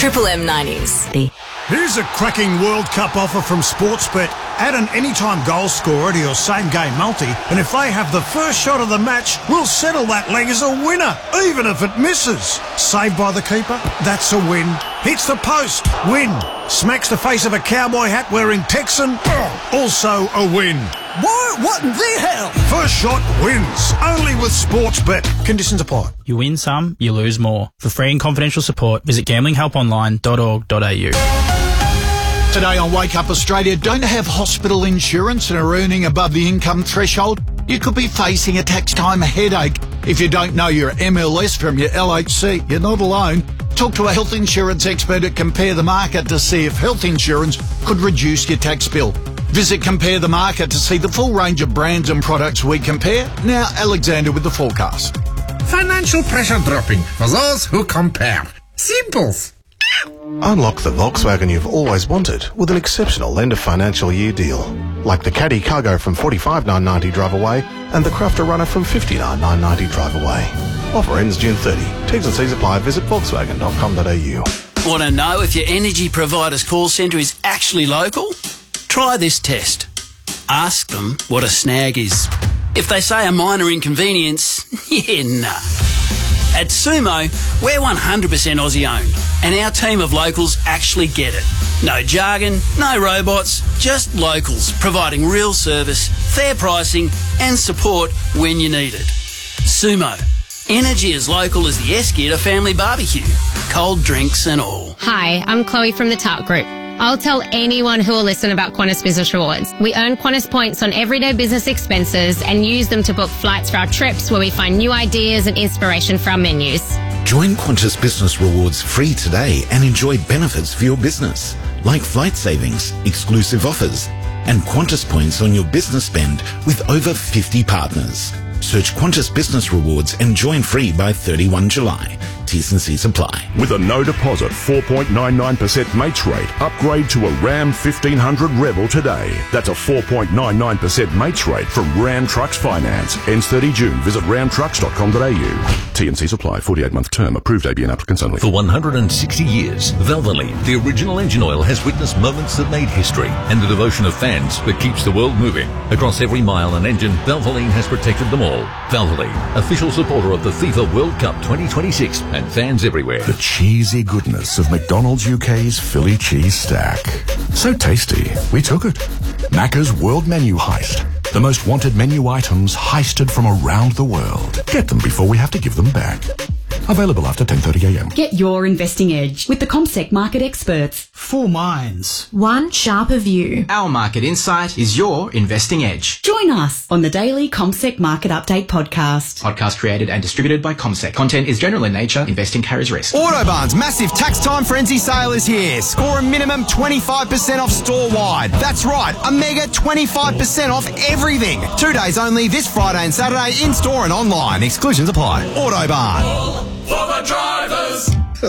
Triple M 90s. Here's a cracking World Cup offer from Sportsbet. Add an anytime goal scorer to your same-game multi, and if they have the first shot of the match, we'll settle that leg as a winner, even if it misses. Saved by the keeper? That's a win. Hits the post? Win. Smacks the face of a cowboy hat wearing Texan? Also a win. What in the hell? First shot wins. Only with Sportsbet. Conditions apply. You win some, you lose more. For free and confidential support, visit gamblinghelponline.org.au. Today on Wake Up Australia, don't have hospital insurance and are earning above the income threshold? You could be facing a tax time headache. If you don't know your MLS from your LHC, you're not alone. Talk to a health insurance expert at Compare the Market to see if health insurance could reduce your tax bill. Visit Compare the Market to see the full range of brands and products we compare. Now, Alexander with the forecast. Financial pressure dropping for those who compare. Simples. Unlock the Volkswagen you've always wanted with an exceptional end of financial year deal. Like the Caddy Cargo from $45,990 drive away and the Crafter Runner from $59,990 drive away. Offer ends June 30. T's and C's apply. Visit volkswagen.com.au. Want to know if your energy provider's call centre is actually local? Try this test. Ask them what a snag is. If they say a minor inconvenience, yeah, nah. At Sumo, we're 100% Aussie owned, and our team of locals actually get it. No jargon, no robots, just locals providing real service, fair pricing and support when you need it. Sumo, energy as local as the Eskia family barbecue, cold drinks and all. Hi, I'm Chloe from the Tart Group. I'll tell anyone who will listen about Qantas Business Rewards. We earn Qantas points on everyday business expenses and use them to book flights for our trips where we find new ideas and inspiration for our menus. Join Qantas Business Rewards free today and enjoy benefits for your business, like flight savings, exclusive offers, and Qantas points on your business spend with over 50 partners. Search Qantas Business Rewards and join free by 31 July. T's and C's apply. With a no deposit 4.99% mates rate, upgrade to a Ram 1500 Rebel today. That's a 4.99% mates rate from Ram Trucks Finance. Ends 30 June. Visit ramtrucks.com.au. T&C's apply. 48-month term. Approved ABN applicants only. For 160 years, Valvoline, the original engine oil, has witnessed moments that made history and the devotion of fans that keeps the world moving. Across every mile and engine, Valvoline has protected them all. Valvoline, official supporter of the FIFA World Cup 2026 and fans everywhere. The cheesy goodness of McDonald's UK's Philly cheese stack. So tasty, we took it. Macca's World Menu Heist. The most wanted menu items heisted from around the world. Get them before we have to give them back. Available after 10:30 a.m. Get your investing edge with the CommSec market experts. 4 minds. One sharper view. Our market insight is your investing edge. Join us on the daily CommSec Market Update podcast. Podcast created and distributed by CommSec. Content is general in nature. Investing carries risk. Autobarn's massive tax time frenzy sale is here. Score a minimum 25% off store-wide. That's right, a mega 25% off everything. 2 days only this Friday and Saturday in-store and online. Exclusions apply. Autobarn. For the drivers.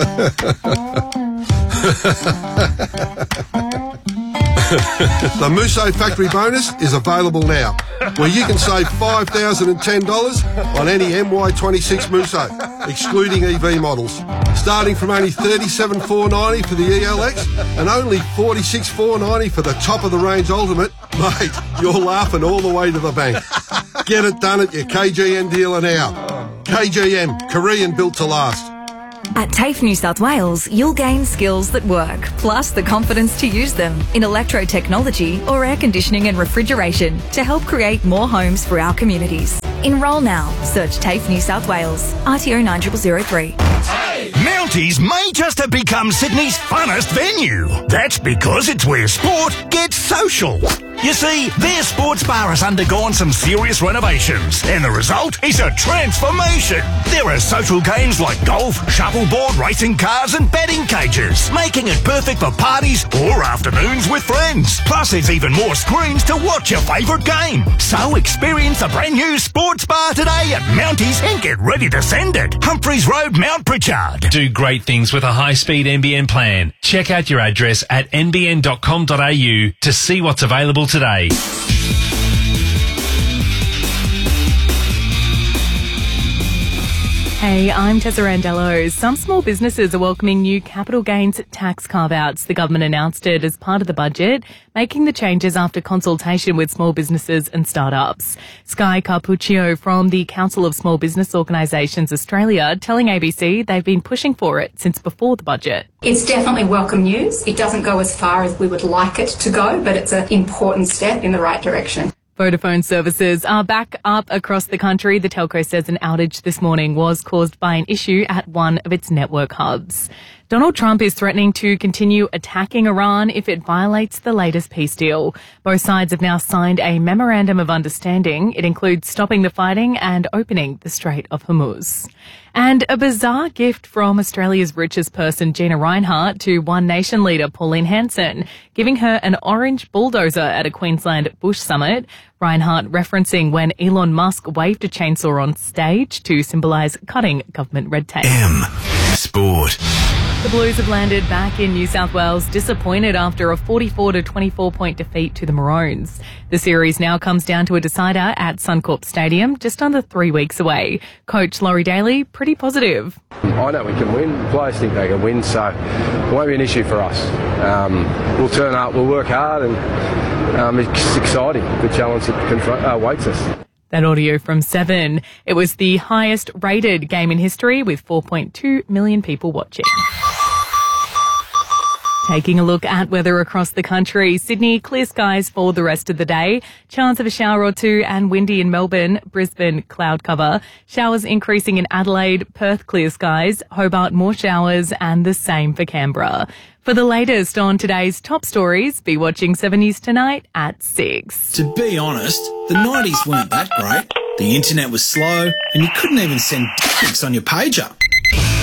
The Musso Factory Bonus is available now, where you can save $5,010 on any MY26 Musso, excluding EV models, starting from only $37,490 for the ELX and only $46,490 for the top-of-the-range Ultimate. Mate, you're laughing all the way to the bank. Get it done at your KGN dealer now. KGN, Korean built to last. At TAFE New South Wales, you'll gain skills that work, plus the confidence to use them in electro-technology or air conditioning and refrigeration to help create more homes for our communities. Enrol now. Search TAFE New South Wales. RTO 9003. Mounties may just have become Sydney's funnest venue. That's because it's where sport gets social. You see, their sports bar has undergone some serious renovations, and the result is a transformation. There are social games like golf, shuffleboard, racing cars, and batting cages, making it perfect for parties or afternoons with friends. Plus, there's even more screens to watch your favourite game. So experience the brand new sports bar today at Mounties and get ready to send it. Humphreys Road, Mount Pritchard. Do great things with a high-speed NBN plan. Check out your address at nbn.com.au to see what's available today. Hey, I'm Tessa Randello. Some small businesses are welcoming new capital gains tax carve-outs. The government announced it as part of the budget, making the changes after consultation with small businesses and startups. Sky Carpuccio from the Council of Small Business Organisations Australia telling ABC they've been pushing for it since before the budget. It's definitely welcome news. It doesn't go as far as we would like it to go, but it's an important step in the right direction. Vodafone services are back up across the country. The telco says an outage this morning was caused by an issue at one of its network hubs. Donald Trump is threatening to continue attacking Iran if it violates the latest peace deal. Both sides have now signed a memorandum of understanding. It includes stopping the fighting and opening the Strait of Hormuz. And a bizarre gift from Australia's richest person, Gina Rinehart, to One Nation leader Pauline Hanson, giving her an orange bulldozer at a Queensland bush summit. Rinehart referencing when Elon Musk waved a chainsaw on stage to symbolise cutting government red tape. Sport. The Blues have landed back in New South Wales, disappointed after a 44-24 point defeat to the Maroons. The series now comes down to a decider at Suncorp Stadium, just under 3 weeks away. Coach Laurie Daly, pretty positive. I know we can win. Players think they can win, so it won't be an issue for us. We'll turn up, we'll work hard, and it's exciting, the challenge that awaits us. That audio from Seven. It was the highest rated game in history with 4.2 million people watching. Taking a look at weather across the country. Sydney, clear skies for the rest of the day. Chance of a shower or two and windy in Melbourne. Brisbane, cloud cover. Showers increasing in Adelaide. Perth, clear skies. Hobart, more showers, and the same for Canberra. For the latest on today's top stories, be watching 7 News tonight at 6. To be honest, the 90s weren't that great. The internet was slow, and you couldn't even send dick pics on your pager.